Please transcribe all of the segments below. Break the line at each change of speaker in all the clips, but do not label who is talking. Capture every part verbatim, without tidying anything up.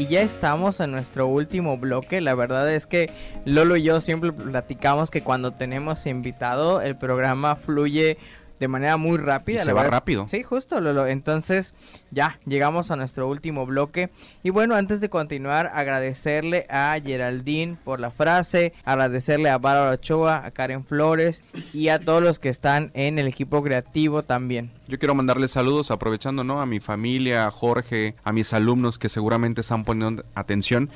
y ya estamos en nuestro último bloque. La verdad es que Lolo y yo siempre platicamos que cuando tenemos invitado el programa fluye de manera muy rápida.
Y se va rápido.
Sí, justo, Lolo. Entonces ya llegamos a nuestro último bloque. Y bueno, antes de continuar, agradecerle a Geraldine por la frase, agradecerle a Bárbara Ochoa, a Karen Flores y a todos los que están en el equipo creativo también.
Yo quiero mandarles saludos, aprovechando, ¿no?, a mi familia, a Jorge, a mis alumnos que seguramente están poniendo atención.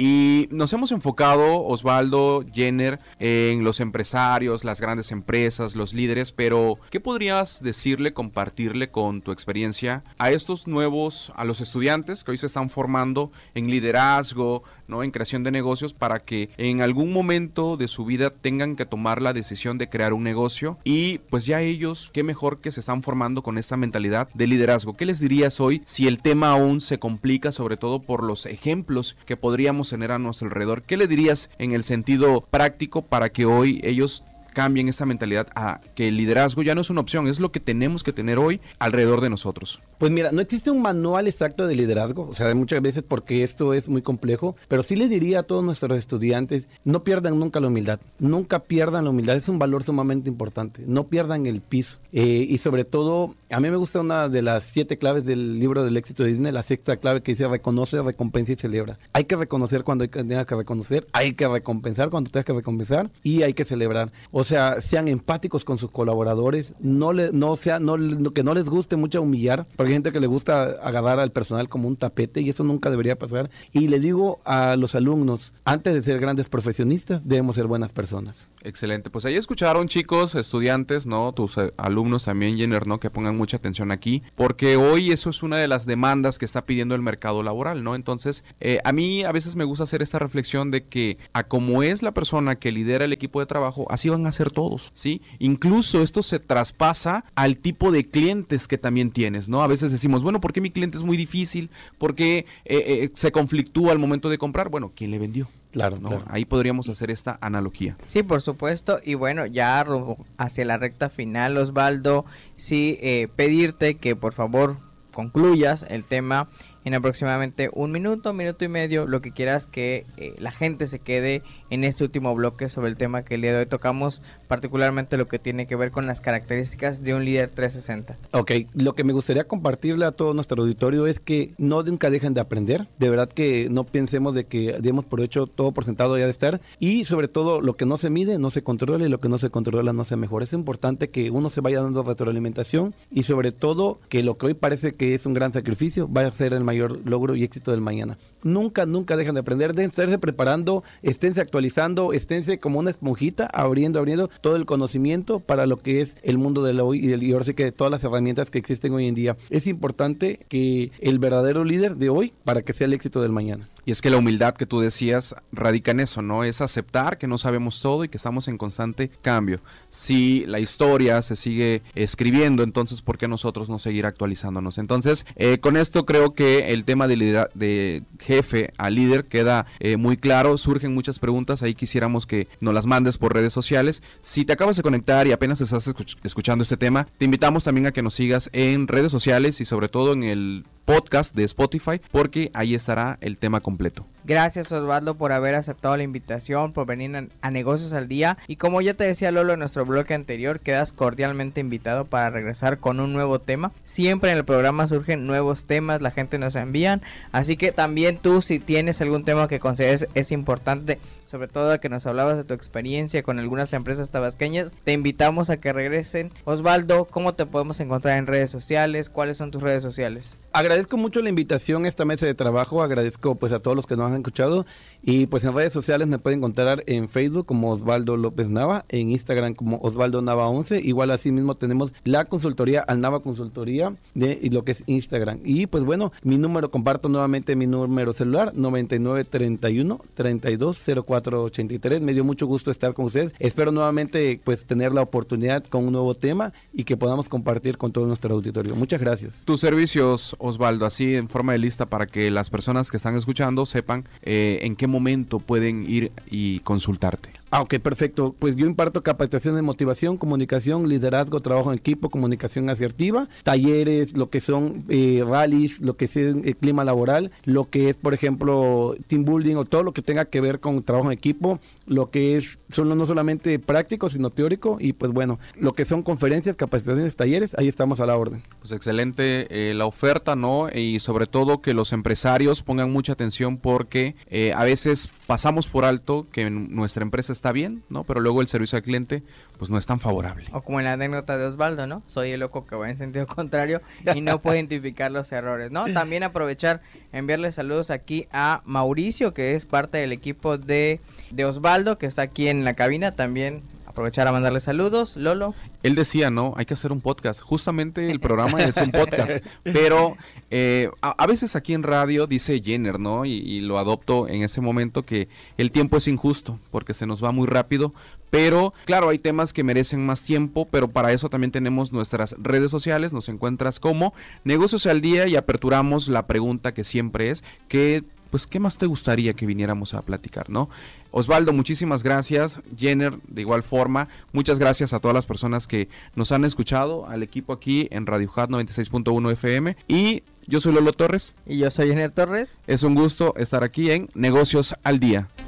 Y nos hemos enfocado, Osvaldo, Jenner, en los empresarios, las grandes empresas, los líderes, pero ¿qué podrías decirle, compartirle con tu experiencia a estos nuevos, a los estudiantes que hoy se están formando en liderazgo, ¿no?, en creación de negocios, para que en algún momento de su vida tengan que tomar la decisión de crear un negocio? Y pues ya ellos, qué mejor que se están formando con esta mentalidad de liderazgo. ¿Qué les dirías hoy si el tema aún se complica, sobre todo por los ejemplos que podríamos tener a nuestro alrededor? ¿Qué le dirías en el sentido práctico para que hoy ellos cambien esa mentalidad a que el liderazgo ya no es una opción, es lo que tenemos que tener hoy alrededor de nosotros?
Pues mira, no existe un manual exacto de liderazgo, o sea, muchas veces porque esto es muy complejo, pero sí les diría a todos nuestros estudiantes, no pierdan nunca la humildad, nunca pierdan la humildad, es un valor sumamente importante, no pierdan el piso, eh, y sobre todo, a mí me gusta una de las siete claves del libro del éxito de Disney, la sexta clave que dice reconoce, recompensa y celebra. Hay que reconocer cuando hay que, tenga que reconocer, hay que recompensar cuando tenga que recompensar y hay que celebrar. O sea, sean empáticos con sus colaboradores, no le, no sea, no, que no les guste mucho humillar, porque hay gente que le gusta agarrar al personal como un tapete y eso nunca debería pasar. Y le digo a los alumnos, antes de ser grandes profesionistas, debemos ser buenas personas.
Excelente, pues ahí escucharon, chicos, estudiantes, ¿no?, tus eh, alumnos también, Jenner, ¿no?, que pongan mucha atención aquí, porque hoy eso es una de las demandas que está pidiendo el mercado laboral, ¿no? Entonces, eh, a mí a veces me gusta hacer esta reflexión de que a como es la persona que lidera el equipo de trabajo, así van a ser todos, ¿sí? Incluso esto se traspasa al tipo de clientes que también tienes, ¿no? A veces decimos, bueno, ¿por qué mi cliente es muy difícil? ¿Por qué eh, eh, se conflictúa al momento de comprar? Bueno, ¿quién le vendió?
Claro,
¿no?
claro.
Ahí podríamos hacer esta analogía.
Sí, por supuesto. Y bueno, ya hacia la recta final, Osvaldo, sí, eh, pedirte que por favor concluyas el tema en aproximadamente un minuto, minuto y medio, lo que quieras que eh, la gente se quede en este último bloque sobre el tema que el día de hoy tocamos, particularmente lo que tiene que ver con las características de un líder trescientos sesenta.
Ok, lo que me gustaría compartirle a todo nuestro auditorio es que no nunca dejen de aprender, de verdad que no pensemos de que demos por hecho todo por sentado ya de estar, y sobre todo lo que no se mide no se controla y lo que no se controla no se mejora. Es importante que uno se vaya dando retroalimentación y sobre todo que lo que hoy parece que es un gran sacrificio vaya a ser el mayor logro y éxito del mañana. Nunca, nunca dejen de aprender, de estarse preparando, esténse actualizando, esténse como una esponjita, abriendo, abriendo todo el conocimiento para lo que es el mundo del hoy y del y ahora sí que todas las herramientas que existen hoy en día. Es importante que el verdadero líder de hoy para que sea el éxito del mañana.
Y es que la humildad que tú decías radica en eso, ¿no? Es aceptar que no sabemos todo y que estamos en constante cambio. Si la historia se sigue escribiendo, entonces ¿por qué nosotros no seguir actualizándonos? Entonces, eh, con esto creo que el tema de, lidera- de jefe a líder queda eh, muy claro. Surgen muchas preguntas, ahí quisiéramos que nos las mandes por redes sociales. Si te acabas de conectar y apenas estás escuch- escuchando este tema, te invitamos también a que nos sigas en redes sociales y sobre todo en el podcast de Spotify, porque ahí estará el tema completo.
Gracias, Osvaldo, por haber aceptado la invitación, por venir a, a Negocios al Día. Y como ya te decía Lolo en nuestro bloque anterior, quedas cordialmente invitado para regresar con un nuevo tema. Siempre en el programa surgen nuevos temas, la gente nos envían. Así que también tú, si tienes algún tema que consideres es importante, sobre todo que nos hablabas de tu experiencia con algunas empresas tabasqueñas, te invitamos a que regresen. Osvaldo, ¿cómo te podemos encontrar en redes sociales? ¿Cuáles son tus redes sociales?
Agradezco mucho la invitación a esta mesa de trabajo, agradezco pues a todos los que nos han escuchado y pues en redes sociales me pueden encontrar en Facebook como Osvaldo López Nava, en Instagram como Osvaldo Nava once, igual así mismo tenemos la consultoría Al Nava Consultoría de y lo que es Instagram. Y pues bueno, mi número, comparto nuevamente mi número celular noventa y nueve treinta y uno treinta y dos cero cuatro ochenta y tres. Me dio mucho gusto estar con ustedes. Espero nuevamente pues tener la oportunidad con un nuevo tema y que podamos compartir con todo nuestro auditorio. Muchas gracias.
Tus servicios, Osvaldo, así en forma de lista para que las personas que están escuchando sepan eh, en qué momento pueden ir y consultarte.
Ah, ok, perfecto. Pues yo imparto capacitación de motivación, comunicación, liderazgo, trabajo en equipo, comunicación asertiva, talleres, lo que son eh, rallies, lo que es el clima laboral, lo que es, por ejemplo, team building o todo lo que tenga que ver con trabajo en equipo, lo que es, son no solamente práctico, sino teórico, y pues bueno, lo que son conferencias, capacitaciones, talleres, ahí estamos a la orden.
Pues excelente eh, la oferta, ¿no? Y sobre todo que los empresarios pongan mucha atención porque eh, a veces pasamos por alto que nuestra empresa está bien, ¿no? Pero luego el servicio al cliente pues no es tan favorable.
O como en la anécdota de Osvaldo, ¿no? Soy el loco que va en sentido contrario y no puedo identificar los errores, ¿no? También aprovechar, enviarle saludos aquí a Mauricio, que es parte del equipo de, de Osvaldo, que está aquí en la cabina. También aprovechar a mandarle saludos. Lolo.
Él decía, ¿no? Hay que hacer un podcast. Justamente el programa es un podcast. Pero eh, a, a veces aquí en radio dice Jenner, ¿no? Y, y lo adopto en ese momento, que el tiempo es injusto porque se nos va muy rápido. Pero claro, hay temas que merecen más tiempo, pero para eso también tenemos nuestras redes sociales. Nos encuentras como Negocios al Día y aperturamos la pregunta que siempre es, ¿qué, pues, ¿qué más te gustaría que viniéramos a platicar, no? Osvaldo, muchísimas gracias. Jenner, de igual forma, muchas gracias a todas las personas que nos han escuchado, al equipo aquí en Radio Hat noventa y seis punto uno F M. Y yo soy Lolo Torres.
Y yo soy Jenner Torres.
Es un gusto estar aquí en Negocios al Día.